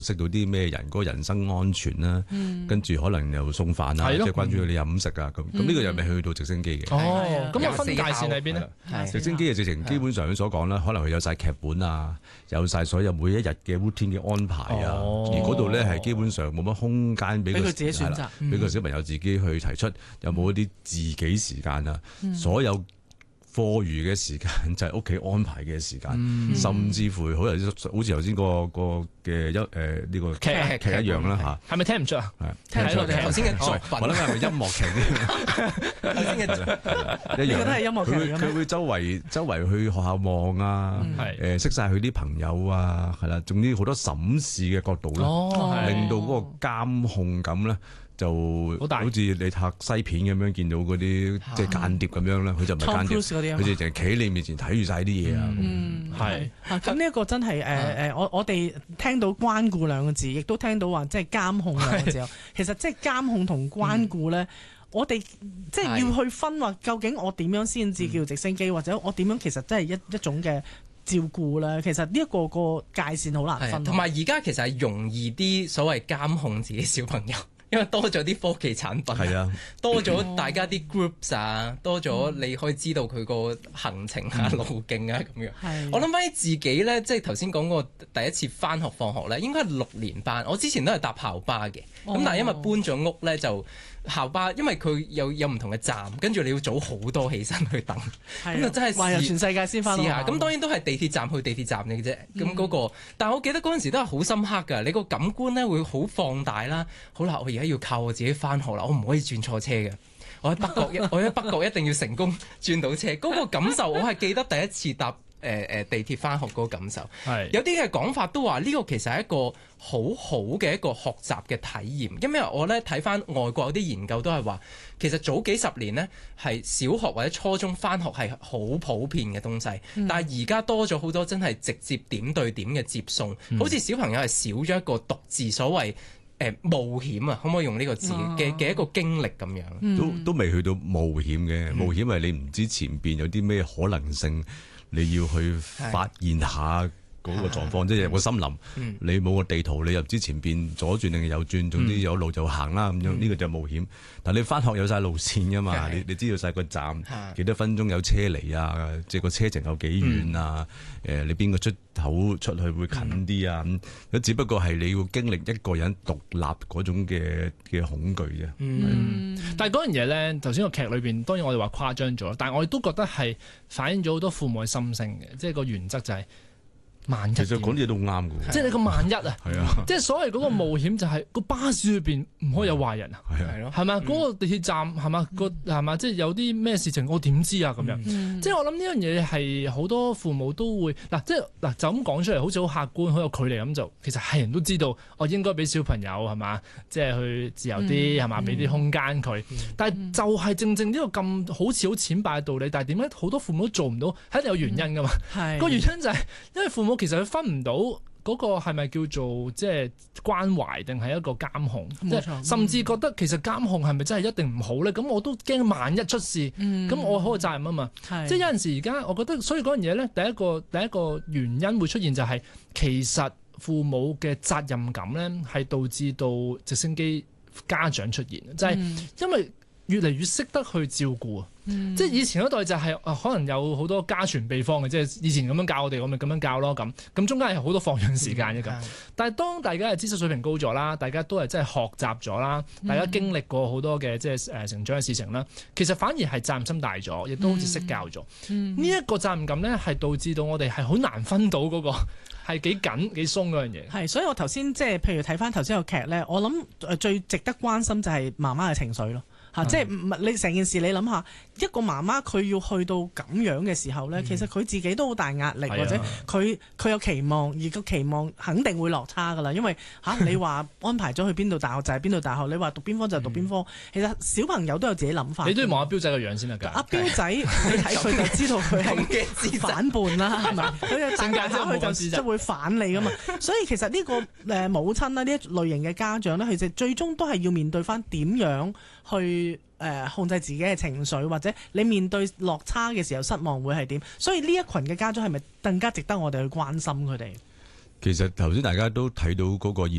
識到啲咩人，嗰個人身安全啦，跟住可能又送飯啊，即係關注你飲食啊咁。咁呢個又未去到直升機嘅。 哦，咁有分界線喺邊咧？ 直升機嘅直情基本上佢所講啦，可能佢有晒劇本啊，有晒所有每一日嘅 routine 嘅安排啊，而嗰度咧係基本上冇乜空間俾佢自己選擇， 俾個小朋友自己去提出，有冇一啲自己時間啊，所有課餘嘅時間就係屋企安排嘅時間，甚至乎好似頭先個嘅呢個劇一樣啦嚇。 係咪聽唔出啊？ 聽唔出頭先嘅作品， 我諗係咪音樂劇呢？ 頭先嘅一樣， 你覺得係音樂劇嚟㗎咩？ 佢會周圍去學校望啊，識晒佢啲朋友啊，係啦，總之好多審視嘅角度啦，令到嗰個監控感咧。就好似你拍西片咁樣，見到嗰啲即係間諜咁樣啦，佢就唔係間諜，佢就淨係企喺你面前睇住晒啲嘢啊。 係咁呢一個真係我哋聽到關顧兩個字，亦都聽到話即係監控兩個字。其實即係監控同關顧咧，我哋即係要去分話，究竟我點樣先至叫直升機，或者我點樣其實真係一種嘅照顧啦。其實呢一個界線好難分。 同埋而家其實係容易啲所謂監控自己小朋友。因為多咗啲科技產品，多咗大家啲 groups 啊，多咗你可以知道佢個行程啊、路徑啊咁樣。我諗翻起自己咧，即係頭先講過第一次返學放學咧，應該係6年班。我之前都係搭校巴嘅，咁但係因為搬咗屋咧，就校巴因為佢有唔同嘅站，跟住你要早好多起身去等，咁就真係環遊全世界先返學校。 咁當然都係地鐵站去地鐵站嘅啫。咁嗰個，但係我記得嗰陣時都係好深刻㗎。你個感官咧會好放大啦。好啦，我而家要靠我自己返學啦，我唔可以轉錯車嘅。我喺北角一定要成功轉到車。嗰個感受我係記得第一次搭地鐵返學嗰個感受。有啲嘅講法都話呢個其實係一個好好嘅一個學習嘅體驗，因為我咧睇翻外國有啲研究都係話，其實早幾十年呢係小學或者初中返學係好普遍嘅東西，但係而家多咗好多真係直接點對點嘅接送，好似小朋友係少咗一個獨自所謂冒險啊，可唔可以用呢個字嘅一個經歷咁樣？ 都未去到冒險嘅，冒險係你唔知前邊有啲咩可能性，你要去發現下嗰個狀況，即係有個森林，你冇個地圖，你又唔知前邊左轉定係右轉，總之有路就行啦咁樣，呢個就冒險。但你翻學有晒路線噶嘛，你知道晒個站幾多分鐘有車嚟啊，即係個車程有幾遠啊，你邊個出口出去會近啲啊咁，只不過係你要經歷一個人獨立嗰種嘅恐懼啫。 但係嗰樣嘢咧，頭先個劇裏邊，當然我哋話誇張咗，但係我哋都覺得係反映咗好多父母嘅心聲嘅，即係個原則就係。萬一，其實講啲嘢都啱嘅， 即係你個萬一啊，即係所謂嗰個冒險就係個巴士裏邊唔可以有壞人啊，係咪？嗰個地鐵站係嘛？係嘛？即係有啲咩事情我點知啊？咁樣，即係我諗呢樣嘢係好多父母都會嗱，即係嗱就咁講出嚟，好似好客觀，好有距離咁就，其實係人都知道，我應該俾小朋友係嘛，即係去自由啲係嘛，俾啲空間佢。但係就係正正呢個咁好似好淺白嘅道理，但係點解好多父母都做唔到？係一定有原因噶嘛？個原因就係因為父母。其實佢分唔到嗰個係咪叫做即係關懷定係一個監控，即係甚至覺得其實監控係咪真係一定唔好咧？咁我都驚萬一出事，咁我好有責任啊嘛。即係有陣時而家我覺得，所以嗰樣嘢咧，第一個原因會出現就係其實父母嘅責任感咧係導致到直升機家長出現，就係因為越嚟越識得去照顧啊。即係以前嗰代就係可能有好多家傳秘方嘅，即係以前咁樣教我哋，我咪咁樣教咯咁中間係好多放養時間嘅咁。但係當大家嘅知識水平高咗啦，大家都係真係學習咗啦，大家經歷過好多嘅即係成長嘅事情啦，其實反而係責任心大咗，亦都好似識教咗。呢一個責任感咧係導致到我哋係好難分到嗰個係幾緊幾鬆嗰樣嘢。 係，所以我頭先即係譬如睇翻頭先個劇咧，我諗最值得關心就係媽媽嘅情緒咯。即係你成件事你諗下，一個媽媽佢要去到咁樣嘅時候咧，其實佢自己都好大壓力，或者佢有期望，而個期望肯定會落差噶啦。因為你話安排咗去邊度大學就係邊度大學，你話讀邊科就係讀邊科。其實小朋友都有自己諗法。 你都要望阿彪仔個樣先得㗎。阿彪仔你睇佢就知道佢係反叛啦，係咪？佢嘅性格佢就即係會反你噶嘛。所以其實呢個母親啦，呢一類型嘅家長咧，其實最終都係要面對翻點樣去控制自己嘅情緒，或者你面對落差嘅時候失望會係點？所以呢一群嘅家長係咪更加值得我哋去關心佢哋？ 其實頭先大家都睇到嗰個現